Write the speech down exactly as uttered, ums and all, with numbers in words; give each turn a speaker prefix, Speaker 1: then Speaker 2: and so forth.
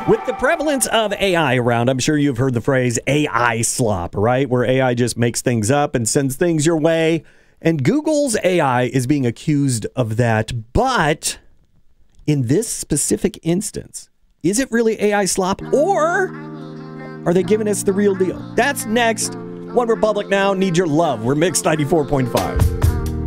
Speaker 1: With the prevalence of A I around, I'm sure you've heard the phrase A I slop, right? Where A I just makes things up and sends things your way. And Google's A I is being accused of that. But in this specific instance, is it really A I slop, or are they giving us the real deal? That's next. One Republic Now, Need Your Love. We're Mix ninety-four point five.